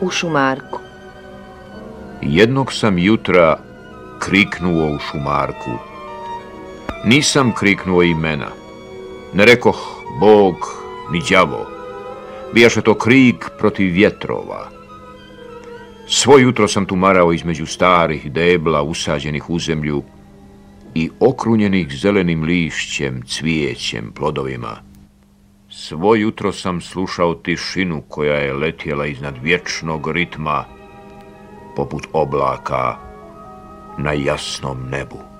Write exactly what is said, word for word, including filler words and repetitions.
u šumarku. Jednog sam jutra kriknuo u šumarku. Nisam kriknuo imena. Ne rekoh Bog ni đavo. Bijaše to krik protiv vjetrova. Svo jutro sam tumarao između starih debla usađenih u zemlju i okrunjenih zelenim lišćem, cvijećem, plodovima. Svo jutro sam slušao tišinu koja je letjela iznad vječnog ritma poput oblaka na jasnom nebu.